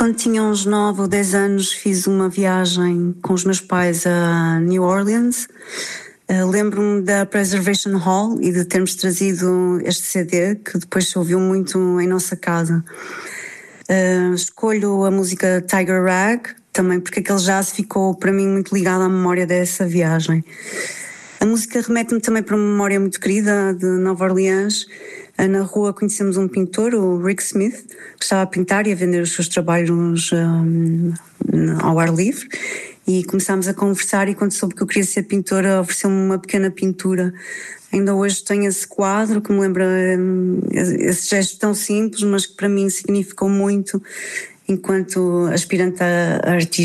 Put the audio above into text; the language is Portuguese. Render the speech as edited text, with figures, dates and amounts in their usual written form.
Quando tinha uns 9 ou 10 anos, fiz uma viagem com os meus pais a New Orleans. Lembro-me da Preservation Hall e de termos trazido este CD, que depois se ouviu muito em nossa casa. Escolho a música Tiger Rag, também porque aquele jazz ficou para mim muito ligado à memória dessa viagem. A música remete-me também para uma memória muito querida de Nova Orleans. Na rua conhecemos um pintor, o Rick Smith, que estava a pintar e a vender os seus trabalhos ao ar livre, e começámos a conversar, e quando soube que eu queria ser pintora ofereceu-me uma pequena pintura. Ainda hoje tenho esse quadro que me lembra esse gesto tão simples, mas que para mim significou muito enquanto aspirante a artista.